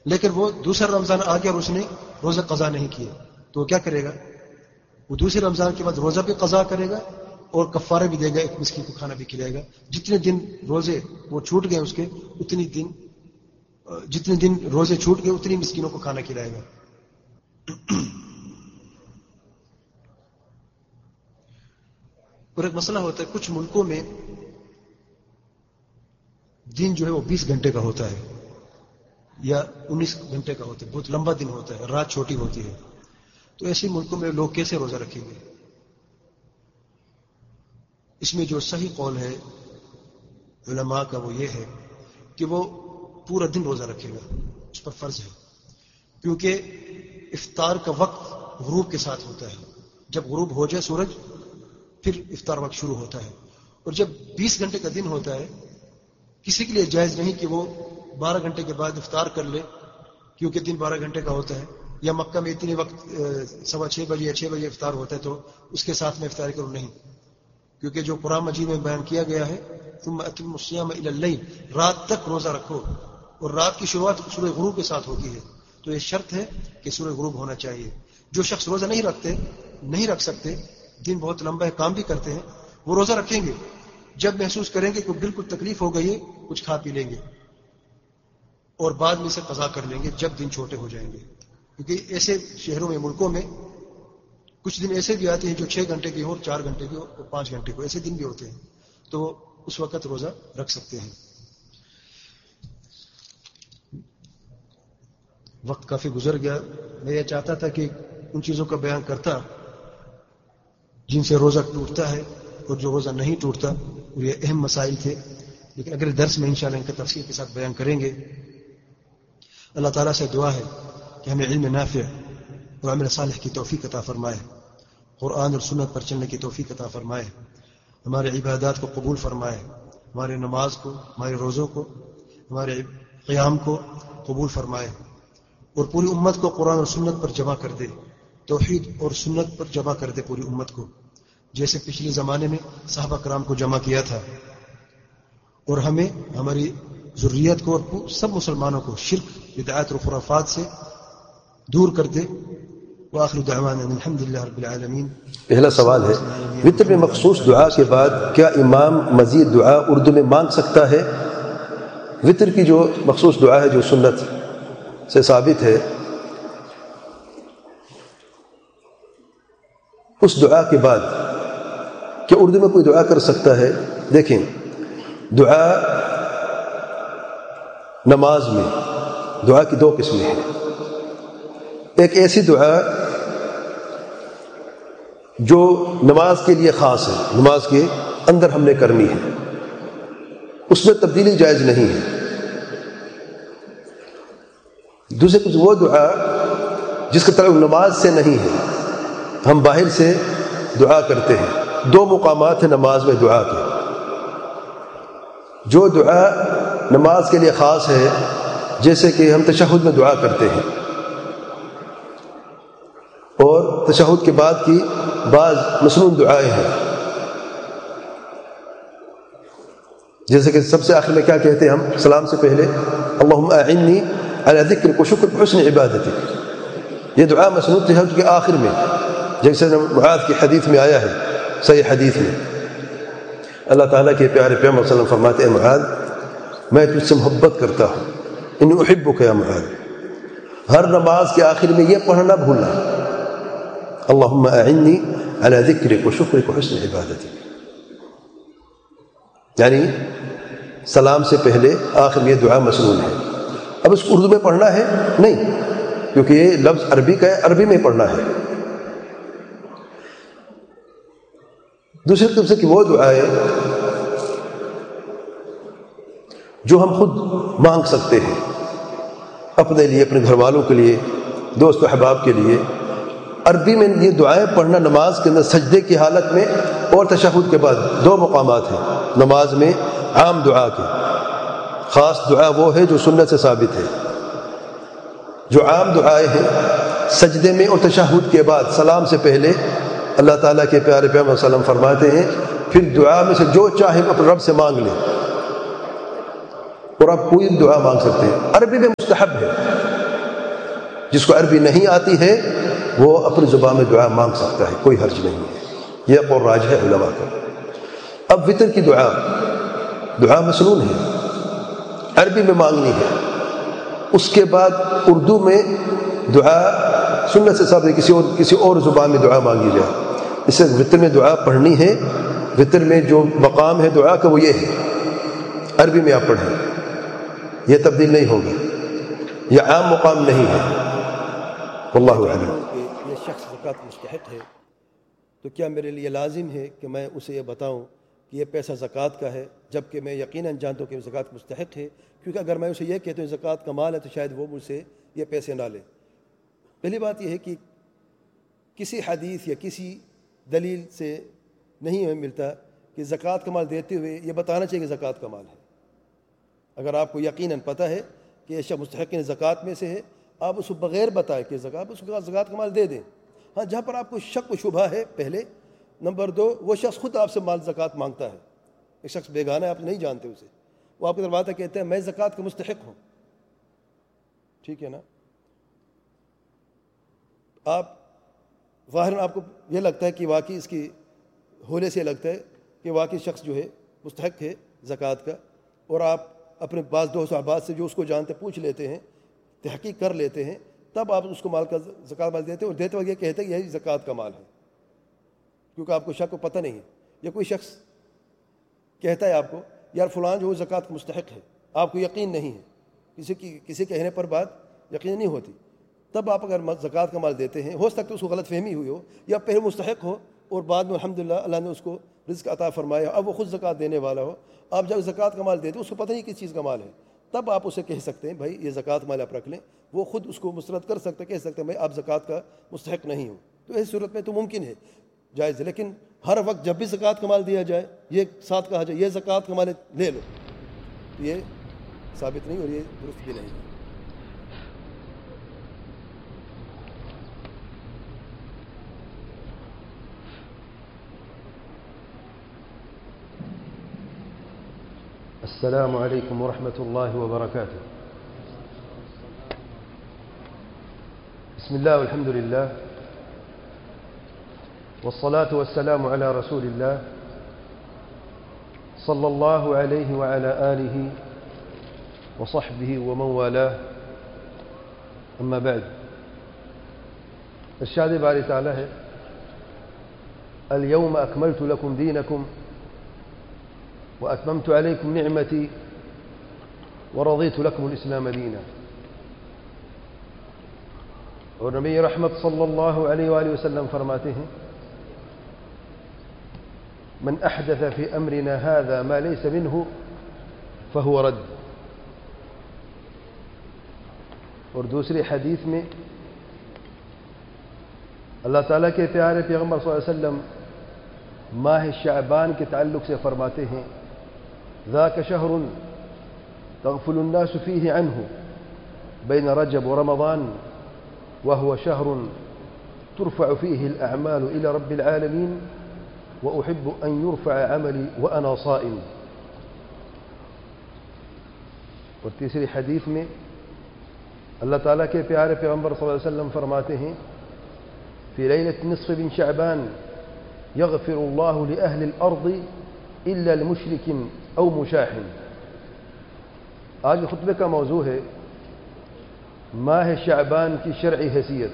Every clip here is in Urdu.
لیکن وہ دوسرا رمضان آ گیا اور اس نے روزہ قضا نہیں کیے تو وہ کیا کرے گا؟ وہ دوسرے رمضان کے بعد روزہ بھی قضا کرے گا اور کفارہ بھی دے گا، ایک مسکین کو کھانا بھی کھلائے گا. جتنے دن روزے وہ چھوٹ گئے اس کے جتنے دن روزے چھوٹ گئے اتنی مسکینوں کو کھانا کھلائے گا. اور ایک مسئلہ ہوتا ہے، کچھ ملکوں میں دن جو ہے وہ 20 گھنٹے کا ہوتا ہے یا 19 گھنٹے کا ہوتا ہے، بہت لمبا دن ہوتا ہے، رات چھوٹی ہوتی ہے. تو ایسے ملکوں میں لوگ کیسے روزہ رکھیں گے؟ اس میں جو صحیح قول ہے علماء کا وہ یہ ہے کہ وہ پورا دن روزہ رکھے گا، اس پر فرض ہے، کیونکہ افطار کا وقت غروب کے ساتھ ہوتا ہے. جب غروب ہو جائے سورج پھر افطار وقت شروع ہوتا ہے. اور جب 20 گھنٹے کا دن ہوتا ہے کسی کے لیے جائز نہیں کہ وہ 12 گھنٹے کے بعد افطار کر لے، کیونکہ دن 12 گھنٹے کا ہوتا ہے. یا مکہ میں اتنے وقت 6:15 بجے یا 6 بجے افطار ہوتا ہے تو اس کے ساتھ میں افطار کروں نہیں، کیونکہ جو قرآن مجید میں بیان کیا گیا ہے ثم اتموا الصیام الی اللیل، رات تک روزہ رکھو، اور رات کی شروعات سورہ غروب کے ساتھ ہوتی ہے. تو یہ شرط ہے کہ سورہ غروب ہونا چاہیے. جو شخص روزہ نہیں رکھ سکتے، دن بہت لمبا ہے، کام بھی کرتے ہیں، وہ روزہ رکھیں گے. جب محسوس کریں گے کہ بالکل تکلیف ہو گئی ہے کچھ کھا پی لیں گے اور بعد میں اسے قضا کر لیں گے جب دن چھوٹے ہو جائیں گے. کیونکہ ایسے شہروں میں ملکوں میں کچھ دن ایسے بھی آتے ہیں جو 6 گھنٹے کے ہو اور 4 گھنٹے کے ہو اور 5 گھنٹے کو، ایسے دن بھی ہوتے ہیں، تو اس وقت روزہ رکھ سکتے ہیں. وقت کافی گزر گیا. میں یہ چاہتا تھا کہ ان چیزوں کا بیان کرتا جن سے روزہ ٹوٹتا ہے اور جو روزہ نہیں ٹوٹتا، اور یہ اہم مسائل تھے، لیکن اگلے درس میں انشاءاللہ ان کا تفصیل کے ساتھ بیان کریں گے. اللہ تعالیٰ سے دعا ہے کہ ہمیں علم نافع اور عمل صالح کی توفیق عطا فرمائے، قرآن اور سنت پر چلنے کی توفیق عطا فرمائے، ہمارے عبادات کو قبول فرمائے، ہمارے نماز کو، ہمارے روزوں کو، ہمارے قیام کو قبول فرمائے، اور پوری امت کو قرآن اور سنت پر جمع کر دے، توحید اور سنت پر جمع کر دے پوری امت کو، جیسے پچھلے زمانے میں صحابہ کرام کو جمع کیا تھا. اور ہمیں، ہماری ذریت کو اور سب مسلمانوں کو شرک، بدعات اور خرافات سے دور کر دے. وآخر دعوانا الحمدللہ رب العالمین. پہلا سوال ہے، وتر میں مخصوص دعا کے بعد کیا امام مزید دعا اردو میں مانگ سکتا ہے؟ وتر کی جو مخصوص دعا ہے جو سنت سے ثابت ہے، اس دعا کے بعد کیا اردو میں کوئی دعا کر سکتا ہے؟ دیکھیں، دعا نماز میں دعا کی 2 قسمیں ہیں. ایک ایسی دعا جو نماز کے لیے خاص ہے، نماز کے اندر ہم نے کرنی ہے، اس میں تبدیلی جائز نہیں ہے. دوسری کچھ وہ دعا جس کا تعلق نماز سے نہیں ہے، ہم باہر سے دعا کرتے ہیں. 2 مقامات ہیں نماز میں دعا کے. جو دعا نماز کے لیے خاص ہے، جیسے کہ ہم تشہد میں دعا کرتے ہیں، اور تشہد کے بعد کی بعض مسنون دعائیں ہیں، جیسے کہ سب سے آخر میں کیا کہتے ہیں ہم سلام سے پہلے، اللہم اعنی علی ذکرک و شکرک و حسن عبادتک. یہ دعا مسنون تشہد کے آخر میں، جیسے معاذ کی حدیث میں آیا ہے، صحیح حدیث میں اللہ تعالیٰ کے پیارے پیغمبر صلی اللہ علیہ وسلم فرماتے ہیں، معاذ میں تجھ سے محبت کرتا ہوں، انی احبک یا معاذ. ہر نماز کے آخر میں یہ پڑھنا بھولنا، اللہم اعنی علی ذکرک و شکرک و حسن عبادتک. یعنی سلام سے پہلے آخر میں یہ دعا مسنون ہے. اب اس کو اردو میں پڑھنا ہے نہیں، کیونکہ یہ لفظ عربی کا ہے، عربی میں پڑھنا ہے. دوسری طرف سے کہ وہ دعائیں جو ہم خود مانگ سکتے ہیں اپنے لیے، اپنے گھر والوں کے لیے، دوست و احباب کے لیے. عربی میں یہ دعائیں پڑھنا نماز کے اندر سجدے کی حالت میں اور تشہد کے بعد 2 مقامات ہیں نماز میں عام دعا کے. خاص دعا وہ ہے جو سنت سے ثابت ہے. جو عام دعائیں ہیں سجدے میں اور تشہد کے بعد سلام سے پہلے، اللہ تعالیٰ کے پیارے پیغمبر صلی اللہ علیہ وسلم فرماتے ہیں پھر دعا میں سے جو چاہے اپنے رب سے مانگ لیں، اور آپ کوئی دعا مانگ سکتے ہیں. عربی میں مستحب ہے، جس کو عربی نہیں آتی ہے وہ اپنی زبان میں دعا مانگ سکتا ہے، کوئی حرج نہیں ہے، یہ قول راجح ہے علماء کا۔ اب وطر کی دعا مسنون ہے، عربی میں مانگنی ہے، اس کے بعد اردو میں دعا سنت سے ثابت ہے، کسی اور زبان میں دعا مانگی جائے۔ اس سے وطر میں دعا پڑھنی ہے، وطر میں جو مقام ہے دعا کا وہ یہ ہے، عربی میں آپ پڑھیں، یہ تبدیل نہیں ہوگی، یہ عام مقام نہیں ہے، واللہ اعلم۔ کہ یہ شخص زکوٰۃ مستحق ہے تو کیا میرے لیے لازم ہے کہ میں اسے یہ بتاؤں کہ یہ پیسہ زکوٰۃ کا ہے، جبکہ میں یقیناً جانتا ہوں کہ زکوٰۃ مستحق ہے؟ کیونکہ اگر میں اسے یہ کہتا ہوں زکوٰۃ کا مال ہے تو شاید وہ مجھ سے یہ پیسے نہ لے۔ پہلی بات یہ ہے کہ کسی حدیث یا کسی دلیل سے نہیں ہمیں ملتا کہ زکوٰۃ کا مال دیتے ہوئے یہ بتانا چاہیے کہ زکوٰۃ کا مال ہے۔ اگر آپ کو یقیناً پتہ ہے کہ یہ شخص مستحقین زکوٰۃ میں سے ہے، آپ اس کو بغیر بتائے کہ زکوٰۃ کا مال دے دیں۔ ہاں، جہاں پر آپ کو شک و شبہ ہے، پہلے نمبر 2، وہ شخص خود آپ سے مال زکوٰۃ مانگتا ہے، ایک شخص بیگانہ ہے، آپ نہیں جانتے اسے، وہ آپ کے دروازہ کہتے ہیں میں زکوٰۃ کا مستحق ہوں، ٹھیک ہے نا؟ آپ ظاہراً آپ کو یہ لگتا ہے کہ واقعی اس کی ہولے سے لگتا ہے کہ واقعی شخص جو ہے مستحق ہے زکوٰۃ کا، اور آپ اپنے بعض دوست احباب سے جو اس کو جانتے پوچھ لیتے ہیں، تحقیق کر لیتے ہیں، تب آپ اس کو مال کا زکوٰۃ مال دیتے ہیں، اور دیتے وقت یہ کہتے ہیں یہی زکوٰۃ کا مال ہے، کیونکہ آپ کو شک و پتہ نہیں ہے۔ یا کوئی شخص کہتا ہے آپ کو یار فلان جو زکوٰۃ کا مستحق ہے، آپ کو یقین نہیں ہے، کسی کہنے پر بات یقین نہیں ہوتی، تب آپ اگر زکوٰۃ کا مال دیتے ہیں، ہو سکتا ہے اس کو غلط فہمی ہوئی ہو، یا پہلے مستحق ہو اور بعد میں الحمدللہ اللہ نے اس کو رزق عطا فرمایا، اب وہ خود زکوٰۃ دینے والا ہو، آپ جب زکوٰۃ کا مال دیتے اس کو پتہ نہیں کس چیز کا مال ہے، تب آپ اسے کہہ سکتے ہیں بھائی یہ زکوٰۃ مال آپ رکھ لیں، وہ خود اس کو مسترد کر سکتے، کہہ سکتے ہیں بھائی آپ زکوٰۃ کا مستحق نہیں ہو، تو اس صورت میں تو ممکن ہے، جائز ہے۔ لیکن ہر وقت جب بھی زکوٰۃ کا مال دیا جائے یہ ساتھ کہا جائے یہ زکوٰۃ کا مال لے لو، یہ ثابت نہیں اور یہ درست بھی نہیں ہے۔ السلام علیکم ورحمۃ اللہ وبرکاتہ۔ بسم اللہ والحمد للہ والصلاة والسلام على رسول الله صلى الله عليه وعلى آله وصحبه ومن والاه، أما بعد، ارشاد باری تعالی ہے اليوم أكملت لكم دينكم وأتممت عليكم نعمتي ورضيت لكم الإسلام دينا۔ اور نبی رحمت صلی اللہ علیہ وآلہ وسلم فرماتے ہیں من احدث في امرنا هذا ما ليس منه فهو رد۔ اور دوسری حدیث میں اللہ تعالیٰ کے پیارے پیغمبر صلی اللہ علیہ وسلم ماہ شعبان کے تعلق سے فرماتے ہیں ذاک شہر تغفل الناس فيه عنه بين رجب ورمضان وهو شهر ترفع فيه الأعمال إلى رب العالمين وأحب أن يرفع عملي وأنا صائم۔ اور تیسری حدیث میں اللہ تعالیٰ کے پیارے پیغمبر صلی اللہ علیہ وسلم فرماتے ہیں في ليلة نصف من شعبان يغفر الله لأهل الأرض إلا لمشرك أو مشاحن۔ آج خطبے کا موضوع ہے ماہ شعبان کی شرعی حیثیت۔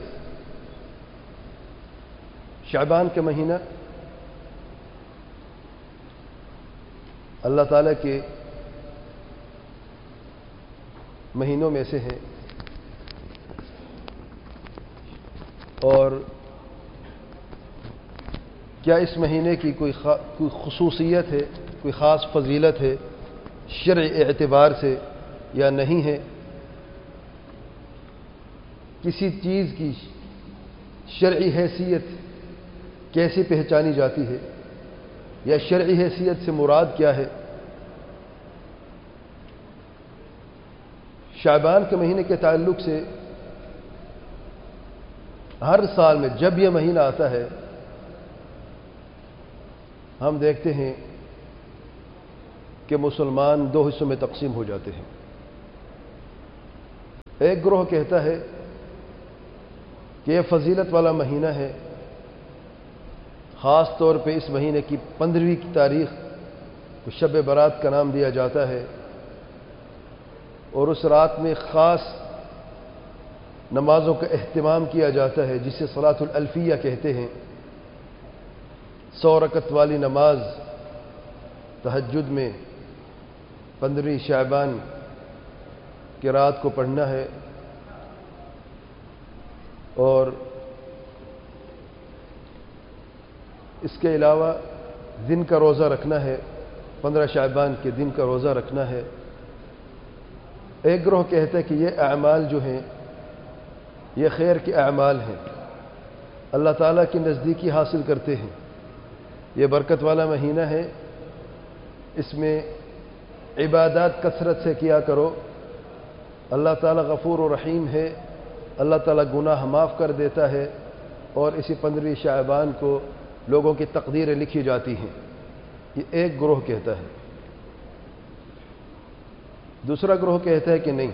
شعبان کا مہینہ اللہ تعالیٰ کے مہینوں میں سے ہے، اور کیا اس مہینے کی کوئی خصوصیت ہے، کوئی خاص فضیلت ہے شرعی اعتبار سے یا نہیں ہے؟ کسی چیز کی شرعی حیثیت کیسے پہچانی جاتی ہے، یا شرعی حیثیت سے مراد کیا ہے؟ شعبان کے مہینے کے تعلق سے ہر سال میں جب یہ مہینہ آتا ہے ہم دیکھتے ہیں کہ مسلمان دو حصوں میں تقسیم ہو جاتے ہیں۔ ایک گروہ کہتا ہے کہ یہ فضیلت والا مہینہ ہے. خاص طور پہ اس مہینے کی 15ویں کی تاریخ کو شب برات کا نام دیا جاتا ہے، اور اس رات میں خاص نمازوں کا اہتمام کیا جاتا ہے جسے صلاۃ الالفیہ کہتے ہیں. 100 رکعت والی نماز تہجد میں 15 شعبان کی رات کو پڑھنا ہے، اور اس کے علاوہ دن کا روزہ رکھنا ہے. 15 شعبان کے دن کا روزہ رکھنا ہے. ایک گروہ کہتا ہے کہ یہ اعمال جو ہیں یہ خیر کے اعمال ہیں، اللہ تعالیٰ کی نزدیکی حاصل کرتے ہیں. یہ برکت والا مہینہ ہے، اس میں عبادات کثرت سے کیا کرو. اللہ تعالیٰ غفور و رحیم ہے، اللہ تعالیٰ گناہ معاف کر دیتا ہے، اور اسی 15 شعبان کو لوگوں کی تقدیریں لکھی جاتی ہیں. یہ ایک گروہ کہتا ہے. دوسرا گروہ کہتا ہے کہ نہیں،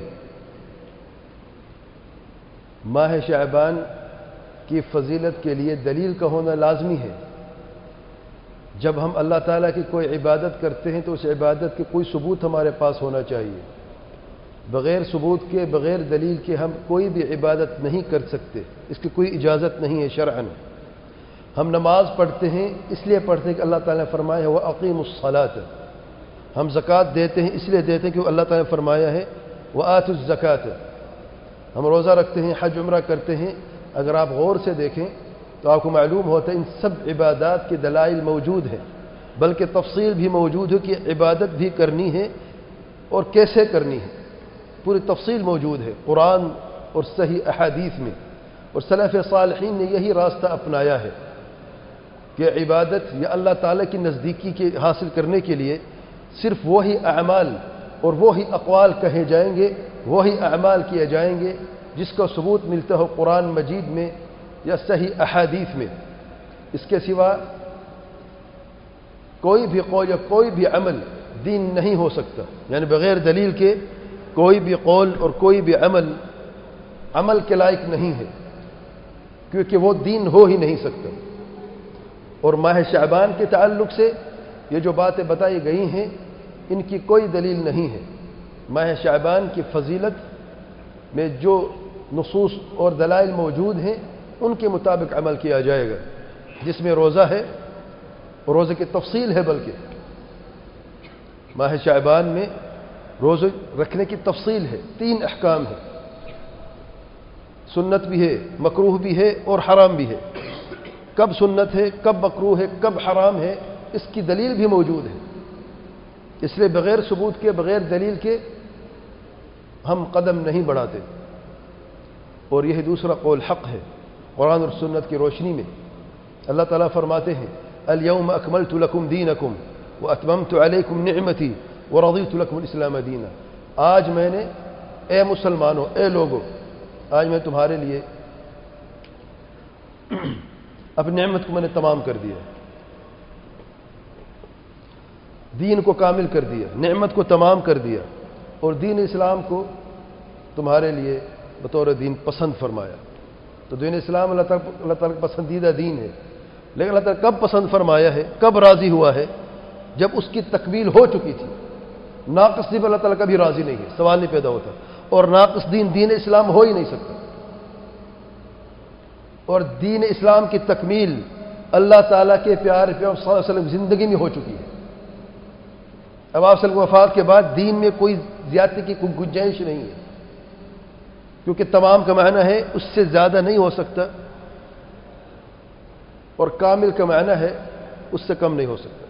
ماہ شعبان کی فضیلت کے لیے دلیل کا ہونا لازمی ہے. جب ہم اللہ تعالیٰ کی کوئی عبادت کرتے ہیں تو اس عبادت کے کوئی ثبوت ہمارے پاس ہونا چاہیے. بغیر ثبوت کے، بغیر دلیل کے ہم کوئی بھی عبادت نہیں کر سکتے، اس کی کوئی اجازت نہیں ہے شرعاً. ہم نماز پڑھتے ہیں اس لیے پڑھتے ہیں کہ اللہ تعالیٰ نے فرمایا ہے وَأَقِيمُوا الصَّلَاةَ. ہم زکوٰۃ دیتے ہیں اس لیے دیتے ہیں کہ اللہ تعالیٰ نے فرمایا ہے وَآتُوا الزَّكَاةَ. ہم روزہ رکھتے ہیں، حج عمرہ کرتے ہیں. اگر آپ غور سے دیکھیں تو آپ کو معلوم ہوتا ہے ان سب عبادات کے دلائل موجود ہیں، بلکہ تفصیل بھی موجود ہے کہ عبادت بھی کرنی ہے اور کیسے کرنی ہے. پوری تفصیل موجود ہے قرآن اور صحیح احادیث میں، اور سلف صالحین نے یہی راستہ اپنایا ہے کہ عبادت یا اللہ تعالیٰ کی نزدیکی کے حاصل کرنے کے لیے صرف وہی اعمال اور وہی اقوال کہے جائیں گے، وہی اعمال کیے جائیں گے جس کا ثبوت ملتا ہو قرآن مجید میں یا صحیح احادیث میں. اس کے سوا کوئی بھی قول یا کوئی بھی عمل دین نہیں ہو سکتا. یعنی بغیر دلیل کے کوئی بھی قول اور کوئی بھی عمل کے لائق نہیں ہے، کیونکہ وہ دین ہو ہی نہیں سکتا. اور ماہ شعبان کے تعلق سے یہ جو باتیں بتائی گئی ہیں ان کی کوئی دلیل نہیں ہے. ماہ شعبان کی فضیلت میں جو نصوص اور دلائل موجود ہیں ان کے مطابق عمل کیا جائے گا. جس میں روزہ ہے اور روزے کی تفصیل ہے، بلکہ ماہ شعبان میں روزے رکھنے کی تفصیل ہے. 3 احکام ہیں، سنت بھی ہے، مکروہ بھی ہے اور حرام بھی ہے. کب سنت ہے، کب مکروہ ہے، کب حرام ہے، اس کی دلیل بھی موجود ہے. اس لیے بغیر ثبوت کے، بغیر دلیل کے ہم قدم نہیں بڑھاتے. اور یہ دوسرا قول حق ہے. قرآن اور سنت کی روشنی میں اللہ تعالیٰ فرماتے ہیں اليوم اکملت لکم دینکم واتممت علیکم نعمتی ورضیت لکم الاسلام دینا. آج میں نے، اے مسلمانوں، اے لوگوں، آج میں تمہارے لیے اپنی نعمت کو میں نے تمام کر دیا، دین کو کامل کر دیا، نعمت کو تمام کر دیا، اور دین اسلام کو تمہارے لیے بطور دین پسند فرمایا. تو دین اسلام اللہ تعالیٰ کا پسندیدہ دین ہے. لیکن اللہ تعالیٰ کب پسند فرمایا ہے، کب راضی ہوا ہے؟ جب اس کی تکمیل ہو چکی تھی. ناقص دین اللہ تعالیٰ کبھی راضی نہیں ہے، سوال نہیں پیدا ہوتا. اور ناقص دین دین اسلام ہو ہی نہیں سکتا. اور دین اسلام کی تکمیل اللہ تعالیٰ کے پیارے پیغمبر صلی اللہ علیہ وسلم زندگی میں ہو چکی ہے. اب آپ صلی اللہ علیہ وسلم وفات کے بعد دین میں کوئی زیادتی کی کوئی گنجائش نہیں ہے، کیونکہ تمام کا معنی ہے اس سے زیادہ نہیں ہو سکتا، اور کامل کا معنی ہے اس سے کم نہیں ہو سکتا.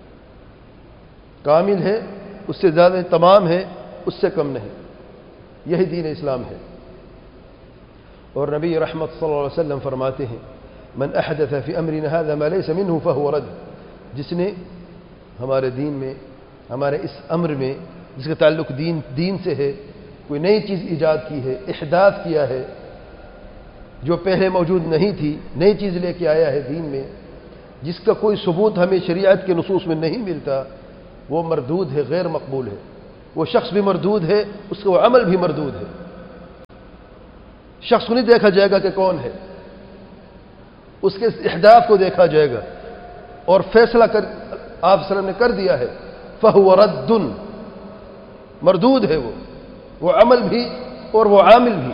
کامل ہے اس سے زیادہ، تمام ہے اس سے کم نہیں. یہی دین اسلام ہے. اور نبی رحمت صلی اللہ علیہ وسلم فرماتے ہیں من احدث فی امرنا هذا ما ليس منه فهو رد. جس نے ہمارے دین میں، ہمارے اس امر میں جس کا تعلق دین سے ہے، کوئی نئی چیز ایجاد کی ہے، احداث کیا ہے جو پہلے موجود نہیں تھی، نئی چیز لے کے آیا ہے دین میں، جس کا کوئی ثبوت ہمیں شریعت کے نصوص میں نہیں ملتا، وہ مردود ہے، غیر مقبول ہے. وہ شخص بھی مردود ہے، اس کا وہ عمل بھی مردود ہے. شخص کو نہیں دیکھا جائے گا کہ کون ہے، اس کے اہداف کو دیکھا جائے گا اور فیصلہ آپ صلی اللہ علیہ وسلم نے کر دیا ہے، فَهُوَ رَدٌّ، مردود ہے وہ عمل بھی اور وہ عامل بھی۔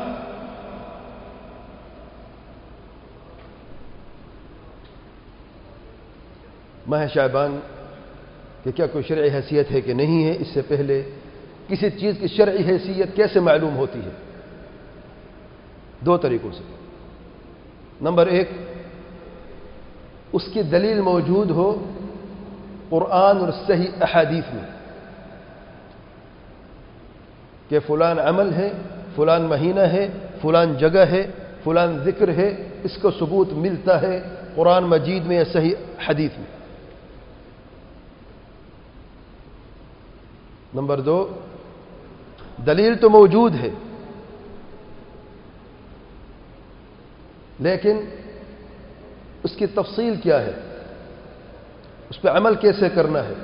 ماہ شعبان کہ کیا کوئی شرعی حیثیت ہے کہ نہیں ہے؟ اس سے پہلے کسی چیز کی شرعی حیثیت کیسے معلوم ہوتی ہے؟ دو طریقوں سے۔ نمبر ایک، اس کی دلیل موجود ہو قرآن اور صحیح احادیث میں کہ فلان عمل ہے، فلان مہینہ ہے، فلان جگہ ہے، فلان ذکر ہے، اس کو ثبوت ملتا ہے قرآن مجید میں یا صحیح حدیث میں۔ نمبر دو، دلیل تو موجود ہے لیکن اس کی تفصیل کیا ہے، اس پہ عمل کیسے کرنا ہے۔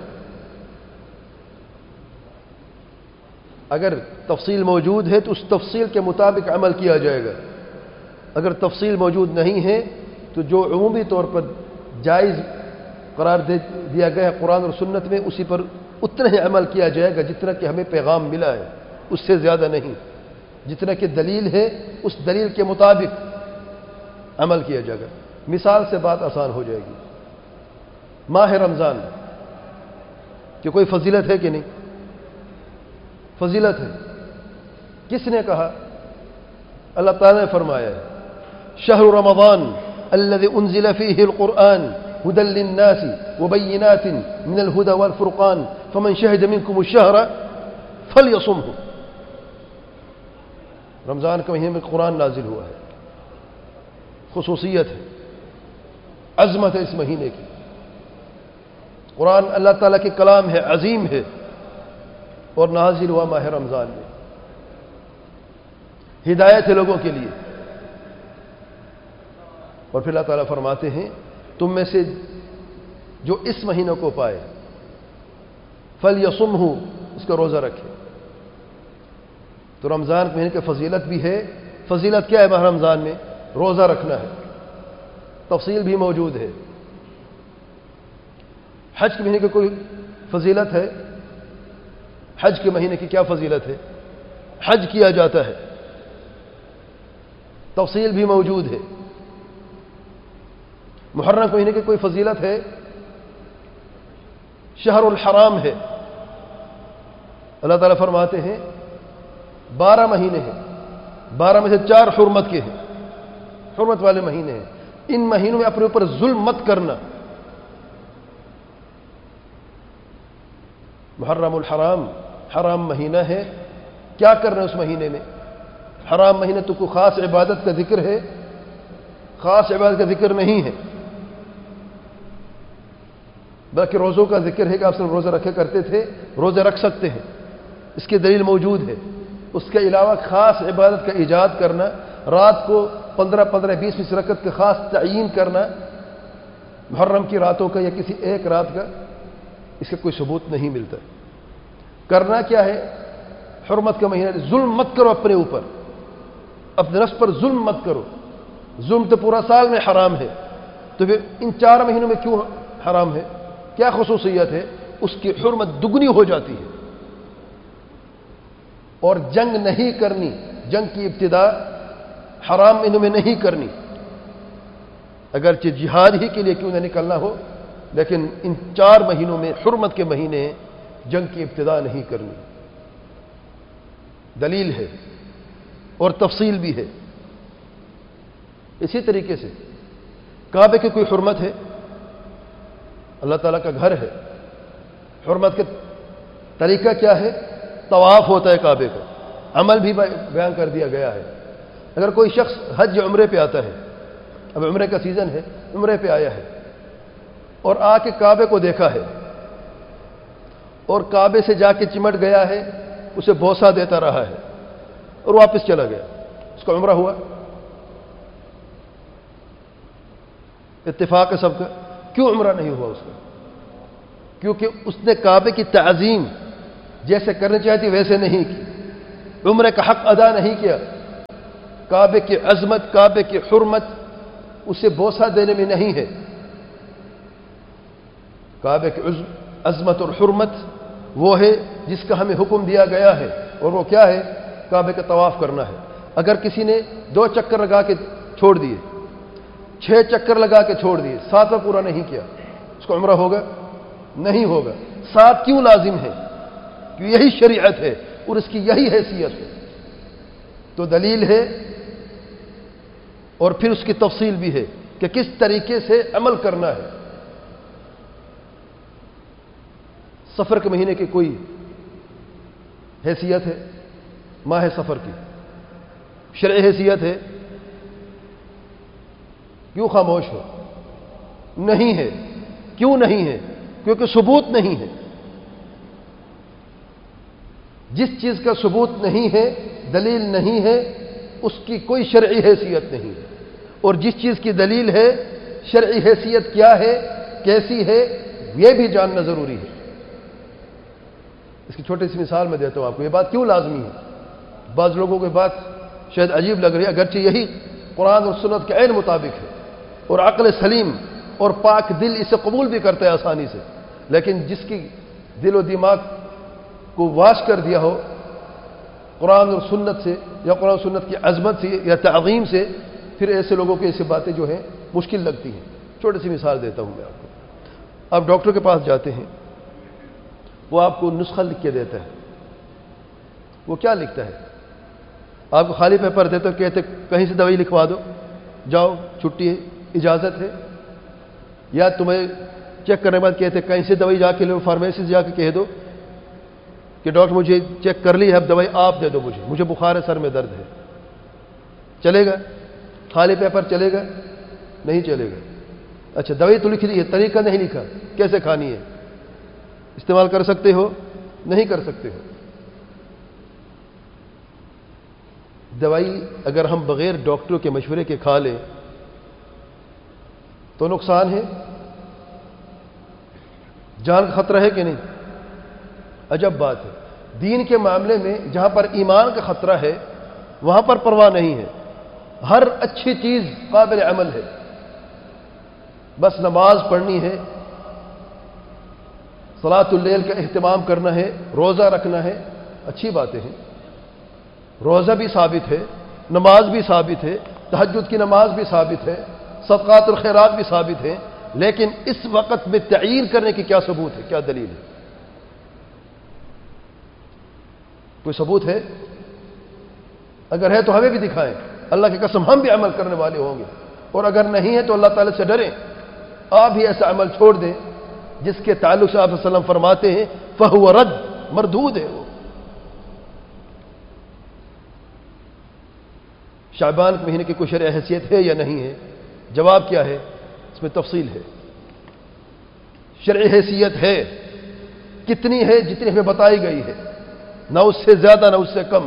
اگر تفصیل موجود ہے تو اس تفصیل کے مطابق عمل کیا جائے گا، اگر تفصیل موجود نہیں ہے تو جو عمومی طور پر جائز قرار دیا گیا ہے قرآن اور سنت میں، اسی پر اتنا ہی عمل کیا جائے گا جتنا کہ ہمیں پیغام ملا ہے، اس سے زیادہ نہیں۔ جتنا کہ دلیل ہے اس دلیل کے مطابق عمل کیا جائے گا۔ مثال سے بات آسان ہو جائے گی۔ ماہ رمضان کہ کوئی فضیلت ہے کہ نہیں؟ فضیلت ہے۔ کس نے کہا؟ اللہ تعالیٰ نے فرمایا ہے شہر رمضان الذي انزل فيه القرآن هدى للناس وبينات من الهدى والفرقان فمن شهد منكم الشهر فليصمه۔ رمضان کے مہینے میں قرآن نازل ہوا ہے، خصوصیت ہے، عظمت ہے اس مہینے کی۔ قرآن اللہ تعالیٰ کے کلام ہے، عظیم ہے، اور نازل ہوا ماہ رمضان میں، ہدایت ہے لوگوں کے لیے۔ اور پھر اللہ تعالیٰ فرماتے ہیں تم میں سے جو اس مہینوں کو پائے فَلْيَصُمْهُ، اس کا روزہ رکھے۔ تو رمضان کے مہینے کی فضیلت بھی ہے۔ فضیلت کیا ہے ماہ رمضان میں؟ روزہ رکھنا ہے، تفصیل بھی موجود ہے۔ حج کے مہینے کی کوئی فضیلت ہے؟ حج کے مہینے کی کیا فضیلت ہے؟ حج کیا جاتا ہے، تفصیل بھی موجود ہے۔ محرم کے مہینے کی کوئی فضیلت ہے؟ شہر الحرام ہے۔ اللہ تعالیٰ فرماتے ہیں 12 مہینے ہیں، 12 میں سے 4 حرمت کے ہیں، حرمت والے مہینے ہیں۔ ان مہینوں میں اپنے اوپر ظلم مت کرنا۔ محرم الحرام حرام مہینہ ہے، کیا کرنا ہے اس مہینے میں؟ حرام مہینے تو کوئی خاص عبادت کا ذکر ہے؟ خاص عبادت کا ذکر نہیں ہے، بلکہ روزوں کا ذکر ہے کہ آپ صرف روزہ رکھے کرتے تھے، روزہ رکھ سکتے ہیں، اس کی دلیل موجود ہے۔ اس کے علاوہ خاص عبادت کا ایجاد کرنا، رات کو 15 20 رکعت کا خاص تعین کرنا محرم کی راتوں کا یا کسی ایک رات کا، اس کا کوئی ثبوت نہیں ملتا۔ کرنا کیا ہے؟ حرمت کا مہینہ، ظلم مت کرو اپنے اوپر، اپنے نفس پر ظلم مت کرو۔ ظلم تو پورا سال میں حرام ہے، تو پھر ان 4 مہینوں میں کیوں حرام ہے؟ کیا خصوصیت ہے؟ اس کی حرمت دگنی ہو جاتی ہے۔ اور جنگ نہیں کرنی، جنگ کی ابتدا حرام مہینوں میں نہیں کرنی، اگرچہ جہاد ہی کے لیے کیوں نہ نکلنا ہو، لیکن ان 4 مہینوں میں حرمت کے مہینے جنگ کی ابتدا نہیں کرنی۔ دلیل ہے اور تفصیل بھی ہے۔ اسی طریقے سے کعبے کی کوئی حرمت ہے؟ اللہ تعالیٰ کا گھر ہے، حرمت کا طریقہ کیا ہے؟ طواف ہوتا ہے کعبے کا، عمل بھی بیان کر دیا گیا ہے۔ اگر کوئی شخص حج یا عمرے پہ آتا ہے، اب عمرے کا سیزن ہے، عمرے پہ آیا ہے اور آ کے کعبے کو دیکھا ہے اور کعبے سے جا کے چمٹ گیا ہے، اسے بوسہ دیتا رہا ہے اور واپس چلا گیا، اس کا عمرہ ہوا؟ اتفاق ہے سب کا، کیوں عمرہ نہیں ہوا اس کا؟ کیونکہ اس نے کعبے کی تعظیم جیسے کرنی چاہتی ویسے نہیں کی، عمرے کا حق ادا نہیں کیا۔ کعبے کی عظمت، کعبے کی حرمت اسے بوسہ دینے میں نہیں ہے. کعبے کی عظمت اور حرمت وہ ہے جس کا ہمیں حکم دیا گیا ہے، اور وہ کیا ہے؟ کعبے کا طواف کرنا ہے. اگر کسی نے 2 چکر لگا کے چھوڑ دیے، 6 چکر لگا کے چھوڑ دیے، 7واں پورا نہیں کیا، اس کو عمرہ ہوگا؟ نہیں ہوگا. 7 کیوں لازم ہے؟ کہ یہی شریعت ہے اور اس کی یہی حیثیت ہے. تو دلیل ہے اور پھر اس کی تفصیل بھی ہے کہ کس طریقے سے عمل کرنا ہے. سفر کے مہینے کی کوئی حیثیت ہے؟ ماہ سفر کی شرعی حیثیت ہے؟ کیوں خاموش ہو؟ نہیں ہے. کیوں نہیں ہے؟ کیونکہ ثبوت نہیں ہے. جس چیز کا ثبوت نہیں ہے، دلیل نہیں ہے، اس کی کوئی شرعی حیثیت نہیں ہے. اور جس چیز کی دلیل ہے، شرعی حیثیت کیا ہے، کیسی ہے، یہ بھی جاننا ضروری ہے. اس کی چھوٹی سی مثال میں دیتا ہوں آپ کو. یہ بات کیوں لازمی ہے؟ بعض لوگوں کی بات شاید عجیب لگ رہی ہے، اگرچہ یہی قرآن اور سنت کے عین مطابق ہے اور عقل سلیم اور پاک دل اسے قبول بھی کرتا ہے آسانی سے، لیکن جس کی دل و دماغ کو واش کر دیا ہو قرآن اور سنت سے یا قرآن و سنت کی عظمت سے یا تعظیم سے، پھر ایسے لوگوں کی ایسی باتیں جو ہیں مشکل لگتی ہیں. چھوٹی سی مثال دیتا ہوں میں آپ کو. آپ ڈاکٹر کے پاس جاتے ہیں، وہ آپ کو نسخہ لکھ کے دیتا ہے. وہ کیا لکھتا ہے؟ آپ کو خالی پیپر دیتا ہے، کہتے کہیں سے دوائی لکھوا دو، جاؤ چھٹی ہے، اجازت ہے. یا تمہیں چیک کرنے کے بعد کہتے کہیں سے دوائی جا کے لو، فارمیسی سے جا کے کہہ دو کہ ڈاکٹر مجھے چیک کر لی ہے، اب دوائی آپ دے دو، مجھے بخار ہے، سر میں درد ہے. چلے گا؟ خالی پیپر چلے گا؟ نہیں چلے گا. اچھا دوائی تو لکھ دی ہے، طریقہ نہیں لکھا، کیسے کھانی ہے؟ استعمال کر سکتے ہو؟ نہیں کر سکتے ہو. دوائی اگر ہم بغیر ڈاکٹروں کے مشورے کے کھا لیں تو نقصان ہے، جان کا خطرہ ہے کہ نہیں؟ عجب بات ہے. دین کے معاملے میں جہاں پر ایمان کا خطرہ ہے وہاں پر پرواہ نہیں ہے. ہر اچھی چیز قابل عمل ہے، بس نماز پڑھنی ہے، صلاۃ اللیل کا اہتمام کرنا ہے، روزہ رکھنا ہے، اچھی باتیں ہیں. روزہ بھی ثابت ہے، نماز بھی ثابت ہے، تہجد کی نماز بھی ثابت ہے، صدقات اور خیرات بھی ثابت ہیں. لیکن اس وقت میں تعیین کرنے کی کیا ثبوت ہے، کیا دلیل ہے؟ کوئی ثبوت ہے؟ اگر ہے تو ہمیں بھی دکھائیں. اللہ کی قسم ہم بھی عمل کرنے والے ہوں گے. اور اگر نہیں ہے تو اللہ تعالی سے ڈریں. آپ بھی ایسا عمل چھوڑ دیں جس کے تعلق سے آپ صلی اللہ علیہ وسلم فرماتے ہیں فہو رد، مردود ہے وہ. شعبان کے مہینے کی کوئی شرعی حیثیت ہے یا نہیں ہے؟ جواب کیا ہے؟ اس میں تفصیل ہے. شرعی حیثیت ہے. کتنی ہے؟ جتنی ہمیں بتائی گئی ہے، نہ اس سے زیادہ نہ اس سے کم.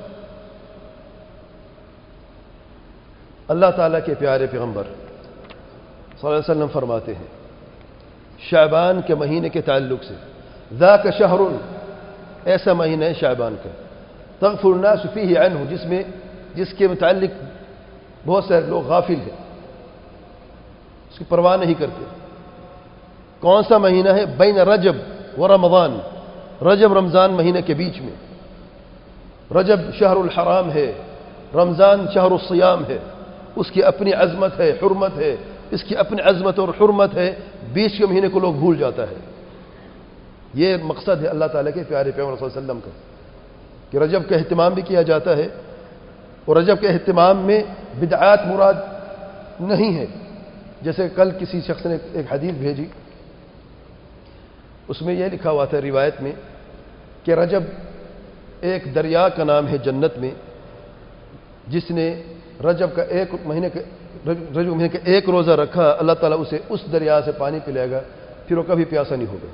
اللہ تعالیٰ کے پیارے پیغمبر صلی اللہ علیہ وسلم فرماتے ہیں شعبان کے مہینے کے تعلق سے، ذاک شہر، ایسا مہینہ ہے شعبان کا، تغفل الناس فیہ عنہ، جس کے متعلق بہت سارے لوگ غافل ہیں، اس کی پرواہ نہیں کرتے. کون سا مہینہ ہے؟ بین رجب و رمضان، رجب رمضان مہینے کے بیچ میں. رجب شہر الحرام ہے، رمضان شہر الصیام ہے. اس کی اپنی عظمت ہے، حرمت ہے، اس کی اپنی عظمت اور حرمت ہے. بیچ کے مہینے کو لوگ بھول جاتا ہے. یہ مقصد ہے اللہ تعالیٰ کے پیارے پیغمبر صلی اللہ علیہ وسلم کا کہ رجب کا اہتمام بھی کیا جاتا ہے، اور رجب کے اہتمام میں بدعات مراد نہیں ہے. جیسے کل کسی شخص نے ایک حدیث بھیجی، اس میں یہ لکھا ہوا تھا روایت میں کہ رجب ایک دریا کا نام ہے جنت میں، جس نے رجب کا ایک مہینے کا ایک روزہ رکھا، اللہ تعالیٰ اسے اس دریا سے پانی پلائے گا، پھر وہ کبھی پیاسا نہیں ہوگا.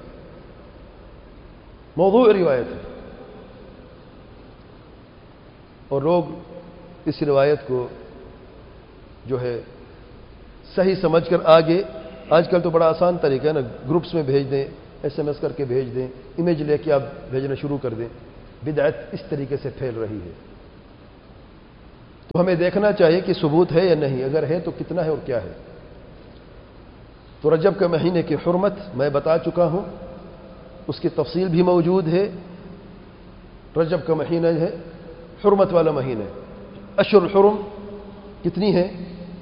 موضوع روایت ہے. اور لوگ اس روایت کو جو ہے صحیح سمجھ کر آج کل تو بڑا آسان طریقہ ہے نا، گروپس میں بھیج دیں، SMS کر کے بھیج دیں، امیج لے کے آپ بھیجنا شروع کر دیں. بدعت اس طریقے سے پھیل رہی ہے. تو ہمیں دیکھنا چاہیے کہ ثبوت ہے یا نہیں، اگر ہے تو کتنا ہے اور کیا ہے۔ تو رجب کے مہینے کی حرمت میں بتا چکا ہوں، اس کی تفصیل بھی موجود ہے۔ رجب کا مہینہ ہے حرمت والا مہینہ۔ اشہر الحرم کتنی ہے؟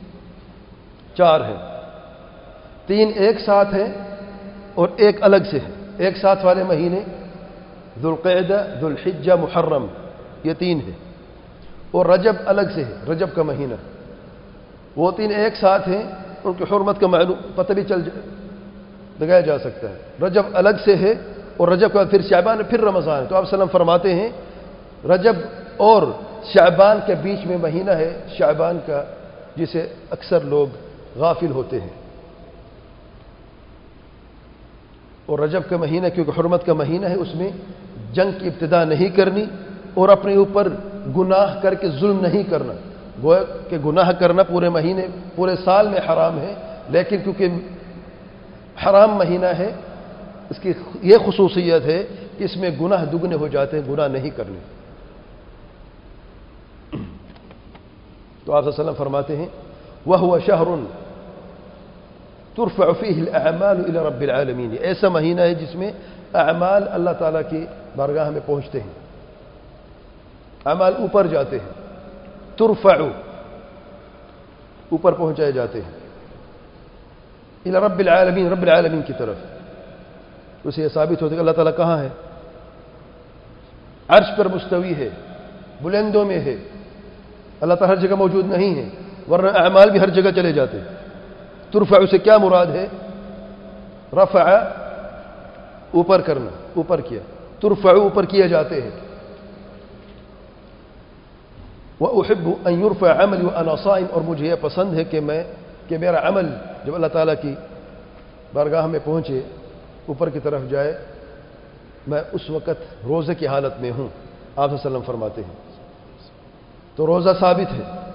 4 ہے، 3 ایک ساتھ ہیں اور ایک الگ سے ہے۔ ایک ساتھ والے مہینے ذوالقعدہ، ذوالحجہ، محرم، یہ 3 ہے، اور رجب الگ سے ہے، رجب کا مہینہ۔ وہ 3 ایک ساتھ ہیں، ان کی حرمت کا معلوم پتہ بھی لگایا جا سکتا ہے۔ رجب الگ سے ہے اور رجب کا پھر شعبان، پھر رمضان ہے۔ تو آپ صلی اللہ علیہ وسلم فرماتے ہیں رجب اور شعبان کے بیچ میں مہینہ ہے شعبان کا، جسے اکثر لوگ غافل ہوتے ہیں۔ اور رجب کا مہینہ کیونکہ حرمت کا مہینہ ہے، اس میں جنگ کی ابتدا نہیں کرنی اور اپنے اوپر گناہ کر کے ظلم نہیں کرنا۔ گویا کہ گناہ کرنا پورے مہینے، پورے سال میں حرام ہے، لیکن کیونکہ حرام مہینہ ہے، اس کی یہ خصوصیت ہے کہ اس میں گناہ دگنے ہو جاتے ہیں، گناہ نہیں کرنے۔ تو آپ صلی اللہ علیہ وسلم فرماتے ہیں وَهُوَ شَهْرٌ تُرْفَعُ فِيهِ الْأَعْمَالُ إِلَى رَبِّ الْعَالَمِينَ، ایسا مہینہ ہے جس میں اعمال اللہ تعالیٰ کی بارگاہ میں پہنچتے ہیں، اعمال اوپر جاتے ہیں، ترفع اوپر پہنچائے جاتے ہیں، الى رب العالمین، رب العالمین کی طرف۔ اسے یہ ثابت ہوتا ہے کہ اللہ تعالیٰ کہاں ہے؟ عرش پر مستوی ہے، بلندوں میں ہے۔ اللہ تعالیٰ ہر جگہ موجود نہیں ہے، ورنہ اعمال بھی ہر جگہ چلے جاتے۔ ترفع سے کیا مراد ہے؟ رفع اوپر کرنا، اوپر کیا، ترفع اوپر کیے جاتے ہیں۔ وَأُحِبُّ أَن يُرْفَعَ عَمَلِي وَأَنَا صَائِمٌ، اور مجھے یہ پسند ہے کہ میرا عمل جب اللہ تعالیٰ کی بارگاہ میں پہنچے، اوپر کی طرف جائے، میں اس وقت روزے کی حالت میں ہوں، آپ صلی اللہ علیہ وسلم فرماتے ہیں۔ تو روزہ ثابت ہے۔